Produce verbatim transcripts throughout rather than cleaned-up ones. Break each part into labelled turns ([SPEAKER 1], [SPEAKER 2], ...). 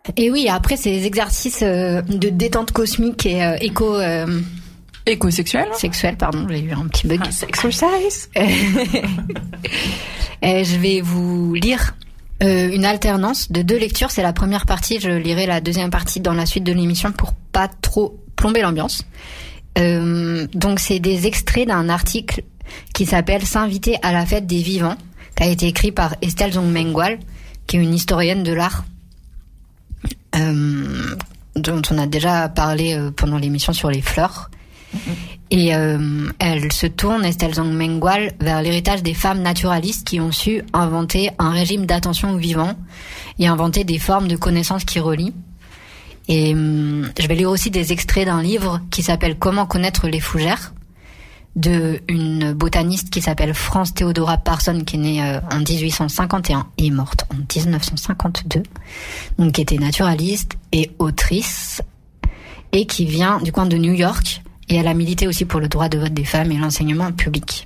[SPEAKER 1] Et oui, après ces exercices euh, de détente cosmique et euh, éco... Euh,
[SPEAKER 2] Éco-sexuel
[SPEAKER 1] Sexuel, pardon, j'ai eu un petit bug.
[SPEAKER 2] Ah, exercise.
[SPEAKER 1] Et je vais vous lire euh, une alternance de deux lectures. C'est la première partie, je lirai la deuxième partie dans la suite de l'émission pour pas trop plomber l'ambiance. Euh, donc c'est des extraits d'un article qui s'appelle « S'inviter à la fête des vivants », qui a été écrit par Estelle Zong-Mengual, qui est une historienne de l'art, euh, dont on a déjà parlé euh, pendant l'émission sur les fleurs. Et euh, elle se tourne, Estelle Zong-Mengual, vers l'héritage des femmes naturalistes qui ont su inventer un régime d'attention aux vivants et inventer des formes de connaissances qui relient. Et euh, je vais lire aussi des extraits d'un livre qui s'appelle « Comment connaître les fougères » de une botaniste qui s'appelle France Theodora Parson, qui est née euh, en dix-huit cent cinquante et un et morte en dix-neuf cent cinquante-deux, donc qui était naturaliste et autrice et qui vient du coin de New York. Et elle a milité aussi pour le droit de vote des femmes et l'enseignement public.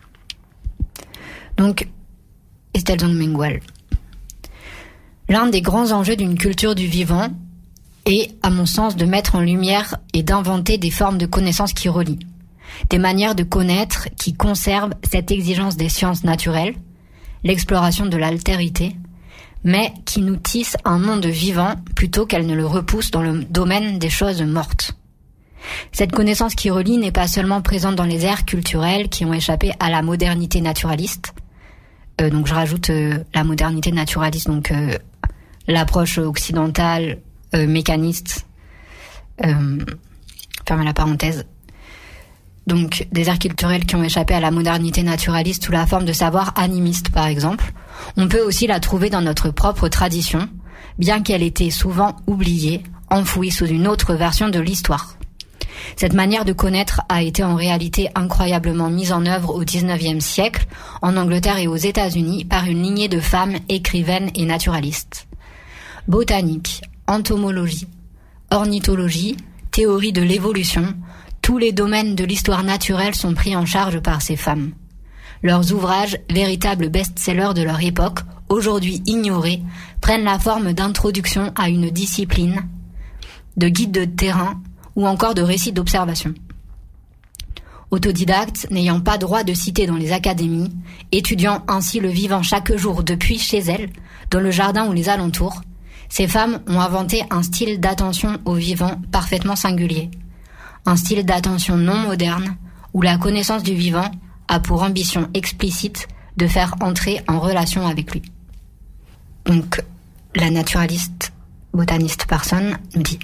[SPEAKER 1] Donc, Estelle Zong-Mengual. L'un des grands enjeux d'une culture du vivant est, à mon sens, de mettre en lumière et d'inventer des formes de connaissances qui relient. Des manières de connaître qui conservent cette exigence des sciences naturelles, l'exploration de l'altérité, mais qui nous tissent un monde vivant plutôt qu'elles ne le repoussent dans le domaine des choses mortes. Cette connaissance qui relie n'est pas seulement présente dans les aires culturelles qui ont échappé à la modernité naturaliste. Euh, donc je rajoute euh, la modernité naturaliste, donc euh, l'approche occidentale, euh, mécaniste, euh, fermez la parenthèse. Donc des aires culturelles qui ont échappé à la modernité naturaliste sous la forme de savoir animiste par exemple. On peut aussi la trouver dans notre propre tradition, bien qu'elle ait été souvent oubliée, enfouie sous une autre version de l'histoire. Cette manière de connaître a été en réalité incroyablement mise en œuvre au dix-neuvième siècle, en Angleterre et aux États-Unis, par une lignée de femmes écrivaines et naturalistes. Botanique, entomologie, ornithologie, théorie de l'évolution, tous les domaines de l'histoire naturelle sont pris en charge par ces femmes. Leurs ouvrages, véritables best-sellers de leur époque, aujourd'hui ignorés, prennent la forme d'introduction à une discipline, de guides de terrain, ou encore de récits d'observation. Autodidactes, n'ayant pas droit de citer dans les académies, étudiant ainsi le vivant chaque jour depuis chez elles, dans le jardin ou les alentours, ces femmes ont inventé un style d'attention au vivant parfaitement singulier. Un style d'attention non moderne, où la connaissance du vivant a pour ambition explicite de faire entrer en relation avec lui. Donc, la naturaliste botaniste Parson nous dit: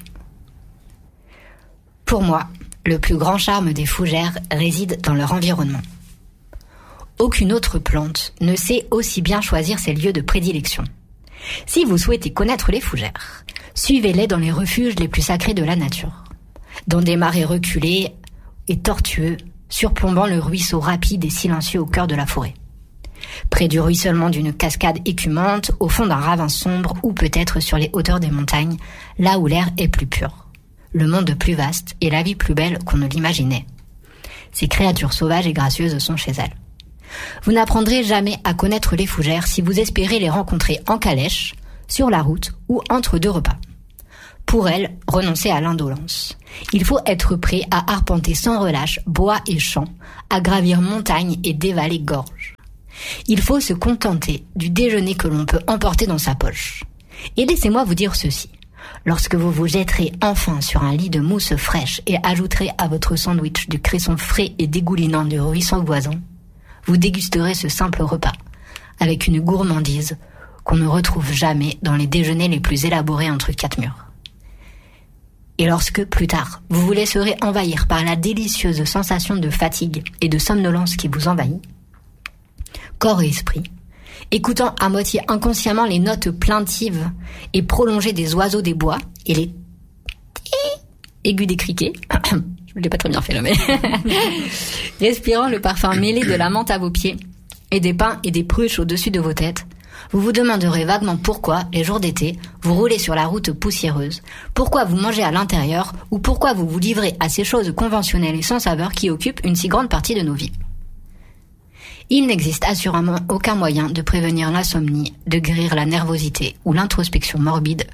[SPEAKER 1] pour moi, le plus grand charme des fougères réside dans leur environnement. Aucune autre plante ne sait aussi bien choisir ses lieux de prédilection. Si vous souhaitez connaître les fougères, suivez-les dans les refuges les plus sacrés de la nature, dans des marais reculés et tortueux, surplombant le ruisseau rapide et silencieux au cœur de la forêt. Près du ruissellement d'une cascade écumante, au fond d'un ravin sombre ou peut-être sur les hauteurs des montagnes, là où l'air est plus pur. Le monde plus vaste et la vie plus belle qu'on ne l'imaginait. Ces créatures sauvages et gracieuses sont chez elles. Vous n'apprendrez jamais à connaître les fougères si vous espérez les rencontrer en calèche, sur la route ou entre deux repas. Pour elles, renoncez à l'indolence. Il faut être prêt à arpenter sans relâche bois et champs, à gravir montagnes et dévaler gorges. Il faut se contenter du déjeuner que l'on peut emporter dans sa poche. Et laissez-moi vous dire ceci. Lorsque vous vous jetterez enfin sur un lit de mousse fraîche et ajouterez à votre sandwich du cresson frais et dégoulinant du ruisseau voisin, vous dégusterez ce simple repas avec une gourmandise qu'on ne retrouve jamais dans les déjeuners les plus élaborés entre quatre murs. Et lorsque, plus tard, vous vous laisserez envahir par la délicieuse sensation de fatigue et de somnolence qui vous envahit, corps et esprit, écoutant à moitié inconsciemment les notes plaintives et prolongées des oiseaux des bois et les aigus des criquets. Je ne l'ai pas très bien fait là, mais respirant le parfum mêlé de la menthe à vos pieds et des pins et des pruches au-dessus de vos têtes, vous vous demanderez vaguement pourquoi, les jours d'été, vous roulez sur la route poussiéreuse, pourquoi vous mangez à l'intérieur ou pourquoi vous vous livrez à ces choses conventionnelles et sans saveur qui occupent une si grande partie de nos vies. Il n'existe assurément aucun moyen de prévenir l'insomnie, de guérir la nervosité ou l'introspection morbide,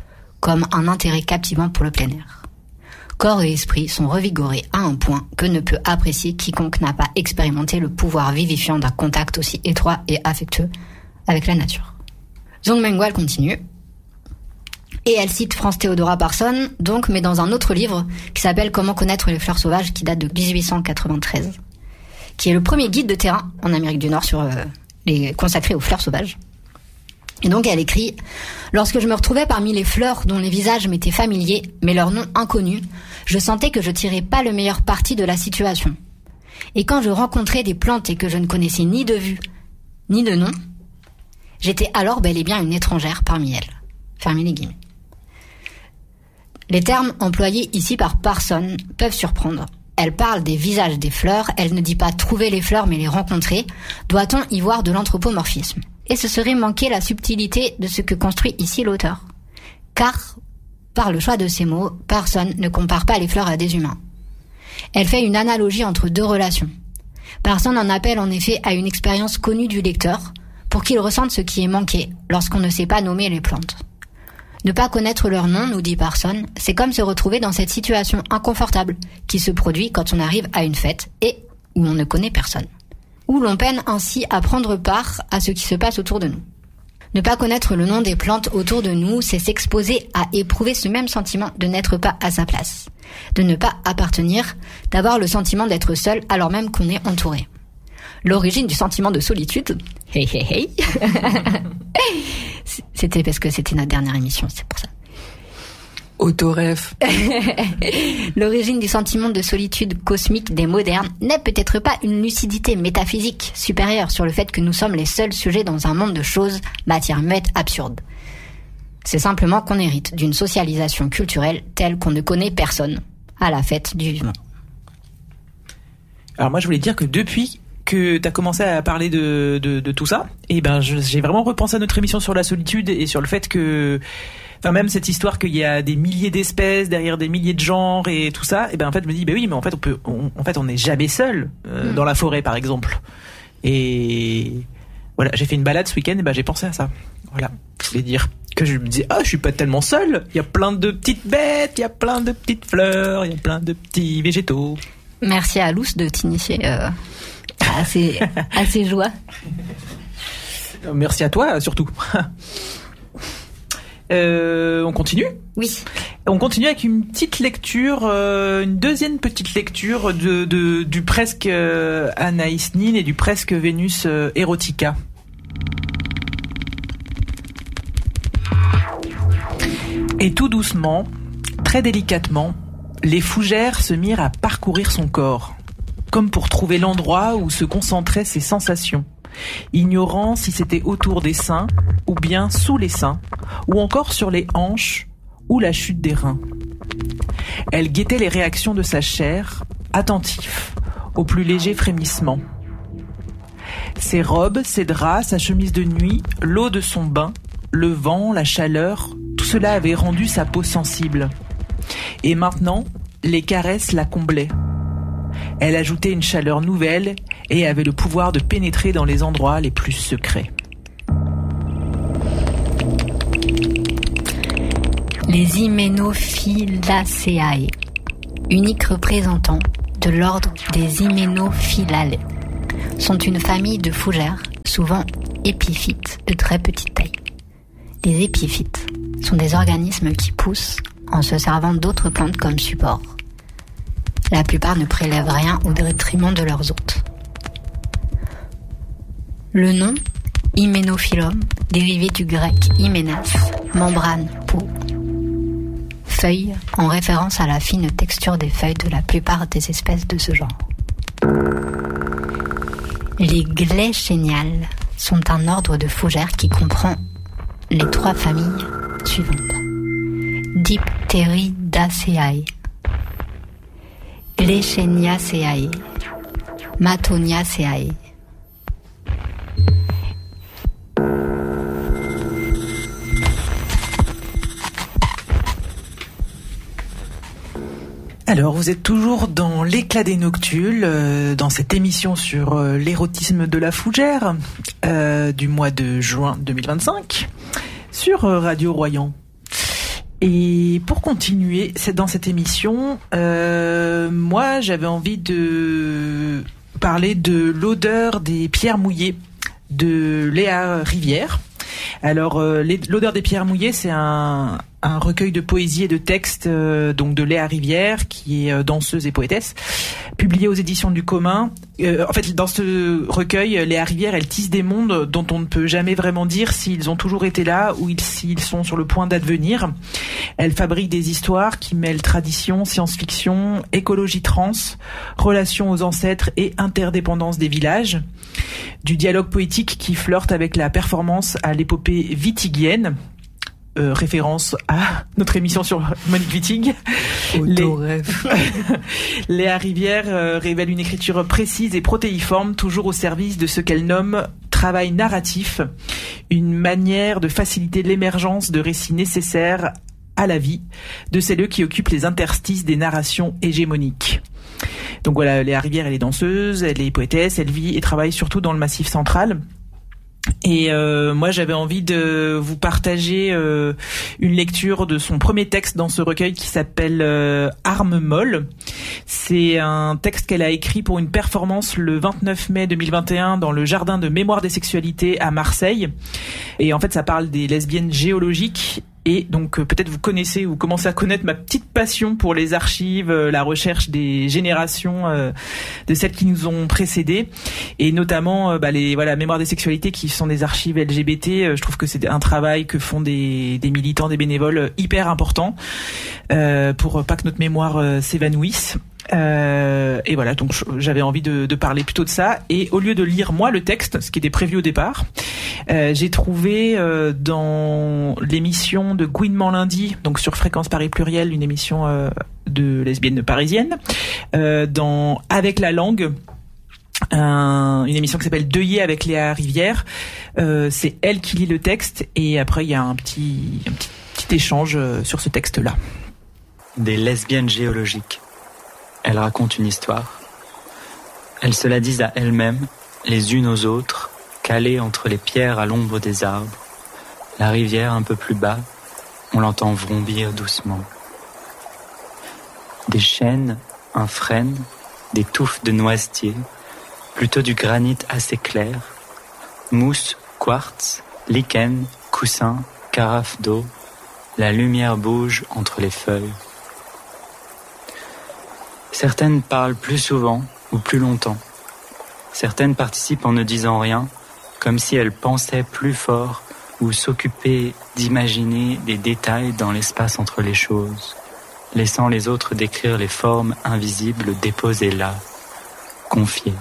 [SPEAKER 1] comme un intérêt captivant pour le plein air. Corps et esprit sont revigorés à un point que ne peut apprécier quiconque n'a pas expérimenté le pouvoir vivifiant d'un contact aussi étroit et affectueux avec la nature. Zhong Mengual continue. Et elle cite Franz Theodora Parson, donc, mais dans un autre livre qui s'appelle Comment connaître les fleurs sauvages, qui date de dix-huit cent quatre-vingt-treize, qui est le premier guide de terrain en Amérique du Nord sur euh, les consacré aux fleurs sauvages. Et donc elle écrit « Lorsque je me retrouvais parmi les fleurs dont les visages m'étaient familiers, mais leurs noms inconnus, je sentais que je tirais pas le meilleur parti de la situation. Et quand je rencontrais des plantes et que je ne connaissais ni de vue, ni de nom, j'étais alors bel et bien une étrangère parmi elles. » Fermez les guillemets. Les termes employés ici par Parson peuvent surprendre. Elle parle des visages des fleurs, elle ne dit pas trouver les fleurs mais les rencontrer. Doit-on y voir de l'anthropomorphisme ? Et ce serait manquer la subtilité de ce que construit ici l'auteur. Car, par le choix de ces mots, Parson ne compare pas les fleurs à des humains. Elle fait une analogie entre deux relations. Parson en appelle en effet à une expérience connue du lecteur pour qu'il ressente ce qui est manqué lorsqu'on ne sait pas nommer les plantes. Ne pas connaître leur nom, nous dit Parson, c'est comme se retrouver dans cette situation inconfortable qui se produit quand on arrive à une fête et où on ne connaît personne. Où l'on peine ainsi à prendre part à ce qui se passe autour de nous. Ne pas connaître le nom des plantes autour de nous, c'est s'exposer à éprouver ce même sentiment de n'être pas à sa place, de ne pas appartenir, d'avoir le sentiment d'être seul alors même qu'on est entouré. L'origine du sentiment de solitude, hey hey hey, c'était parce que c'était notre dernière émission, c'est pour ça.
[SPEAKER 2] Autoref.
[SPEAKER 1] L'origine du sentiment de solitude cosmique des modernes n'est peut-être pas une lucidité métaphysique supérieure sur le fait que nous sommes les seuls sujets dans un monde de choses, matière muette, absurde. C'est simplement qu'on hérite d'une socialisation culturelle telle qu'on ne connaît personne à la fête du vivant.
[SPEAKER 3] Alors moi je voulais dire que depuis que tu as commencé à parler de, de, de tout ça, et ben je, j'ai vraiment repensé à notre émission sur la solitude et sur le fait que, enfin même cette histoire qu'il y a des milliers d'espèces derrière des milliers de genres et tout ça, et ben en fait je me dis ben oui mais en fait on peut, on, en fait on n'est jamais seul euh, mmh. dans la forêt par exemple. Et voilà, j'ai fait une balade ce week-end et ben j'ai pensé à ça. Voilà, je voulais dire que je me dis ah je suis pas tellement seul. Il y a plein de petites bêtes, il y a plein de petites fleurs, il y a plein de petits végétaux.
[SPEAKER 1] Merci à Luce de t'initier. Euh... À ces, à ces joies.
[SPEAKER 3] Merci à toi, surtout. Euh, on continue ?
[SPEAKER 1] Oui.
[SPEAKER 3] On continue avec une petite lecture, euh, une deuxième petite lecture de, de, du presque euh, Anaïs Nin et du presque Vénus euh, Erotica. Et tout doucement, très délicatement, les fougères se mirent à parcourir son corps, comme pour trouver l'endroit où se concentraient ses sensations, ignorant si c'était autour des seins, ou bien sous les seins, ou encore sur les hanches, ou la chute des reins. Elle guettait les réactions de sa chair, attentif aux plus légers frémissements. Ses robes, ses draps, sa chemise de nuit, l'eau de son bain, le vent, la chaleur, tout cela avait rendu sa peau sensible. Et maintenant, les caresses la comblaient. Elle ajoutait une chaleur nouvelle et avait le pouvoir de pénétrer dans les endroits les plus secrets.
[SPEAKER 1] Les Hymenophyllaceae, unique représentant de l'ordre des Hymenophyllae, sont une famille de fougères, souvent épiphytes de très petite taille. Les épiphytes sont des organismes qui poussent en se servant d'autres plantes comme support. La plupart ne prélèvent rien au détriment de leurs hôtes. Le nom Hymenophyllum, dérivé du grec hymenas, membrane, peau, feuille, en référence à la fine texture des feuilles de la plupart des espèces de ce genre. Les gléchéniales sont un ordre de fougères qui comprend les trois familles suivantes. Dipteridaceae, Glécheniaceae, Matoniaceae.
[SPEAKER 3] Alors, vous êtes toujours dans l'éclat des noctules, euh, dans cette émission sur euh, l'érotisme de la fougère euh, du mois de juin deux mille vingt-cinq sur euh, Radio Royan. Et pour continuer dans cette émission, euh, moi j'avais envie de parler de l'odeur des pierres mouillées de Léa Rivière. Alors, euh, l'odeur des pierres mouillées, c'est un, un recueil de poésie et de textes euh, donc de Léa Rivière, qui est euh, danseuse et poétesse, publié aux éditions du Commun. Euh, en fait, dans ce recueil, Léa Rivière, elle tisse des mondes dont on ne peut jamais vraiment dire s'ils ont toujours été là ou s'ils sont sur le point d'advenir. Elle fabrique des histoires qui mêlent tradition, science-fiction, écologie trans, relations aux ancêtres et interdépendance des villages. Du dialogue poétique qui flirte avec la performance à l'épopée vitiguienne, euh, référence à notre émission sur Monique Wittig.
[SPEAKER 2] Autoref.
[SPEAKER 3] Léa Rivière euh, révèle une écriture précise et protéiforme, toujours au service de ce qu'elle nomme travail narratif, une manière de faciliter l'émergence de récits nécessaires à la vie, de celles qui occupent les interstices des narrations hégémoniques. Donc voilà, Léa Rivière, elle est danseuse, elle est poétesse, elle vit et travaille surtout dans le Massif central. Et euh, moi, j'avais envie de vous partager euh, une lecture de son premier texte dans ce recueil qui s'appelle euh, Armes molles. C'est un texte qu'elle a écrit pour une performance le vingt-neuf mai deux mille vingt et un dans le Jardin de Mémoire des Sexualités à Marseille. Et en fait, ça parle des lesbiennes géologiques. Et donc euh, peut-être vous connaissez ou commencez à connaître ma petite passion pour les archives, euh, la recherche des générations euh, de celles qui nous ont précédées, et notamment euh, bah, les voilà Mémoires des Sexualités qui sont des archives L G B T. Euh, je trouve que c'est un travail que font des, des militants, des bénévoles euh, hyper important euh, pour pas que notre mémoire euh, s'évanouisse. Euh, et voilà, donc j'avais envie de, de parler plutôt de ça. Et au lieu de lire moi le texte, ce qui était prévu au départ, euh, j'ai trouvé euh, dans l'émission de Gouinement lundi, donc sur Fréquence Paris Pluriel, une émission euh, de lesbiennes parisiennes, euh, dans Avec la langue, un, une émission qui s'appelle Deuillé avec Léa Rivière. Euh, c'est elle qui lit le texte et après il y a un petit, un petit, petit échange sur ce texte-là.
[SPEAKER 4] Des lesbiennes géologiques. Elles racontent une histoire. Elles se la disent à elles-mêmes, les unes aux autres, calées entre les pierres à l'ombre des arbres. La rivière un peu plus bas, on l'entend vrombir doucement. Des chênes, un frêne, des touffes de noisetiers, plutôt du granit assez clair, mousse, quartz, lichen, coussin, carafe d'eau, la lumière bouge entre les feuilles. Certaines parlent plus souvent ou plus longtemps. Certaines participent en ne disant rien, comme si elles pensaient plus fort ou s'occupaient d'imaginer des détails dans l'espace entre les choses, laissant les autres décrire les formes invisibles déposées là, confiées.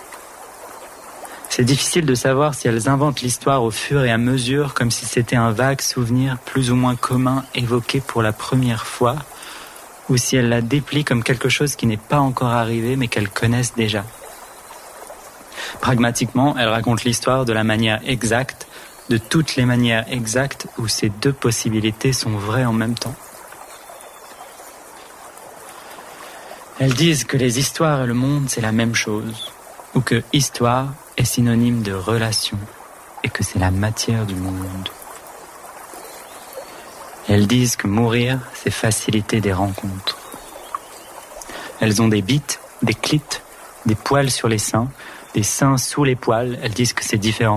[SPEAKER 4] C'est difficile de savoir si elles inventent l'histoire au fur et à mesure, comme si c'était un vague souvenir plus ou moins commun évoqué pour la première fois, ou si elles la déplient comme quelque chose qui n'est pas encore arrivé mais qu'elles connaissent déjà. Pragmatiquement, elles racontent l'histoire de la manière exacte, de toutes les manières exactes où ces deux possibilités sont vraies en même temps. Elles disent que les histoires et le monde c'est la même chose, ou que histoire est synonyme de relation et que c'est la matière du monde. Elles disent que mourir, c'est faciliter des rencontres. Elles ont des bites, des clits, des poils sur les seins, des seins sous les poils. Elles disent que c'est différent.